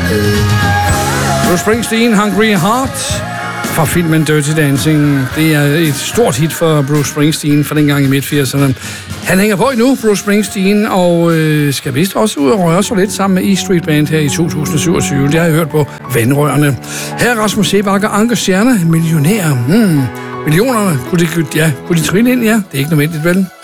Bruce Springsteen, Hungry Heart, fra filmen Dirty Dancing. Det er et stort hit for Bruce Springsteen fra dengang i midt-80'erne. Han hænger på endnu, Bruce Springsteen, og skal vist også ud og røre sig lidt sammen med E Street Band her i 2027. Det har jeg hørt på Vandrørene. Her er Rasmus Seebach og Anker Stjerne, millionær. Millionerne, kunne de trille ind? Ja, det er ikke nødvendigt, vel?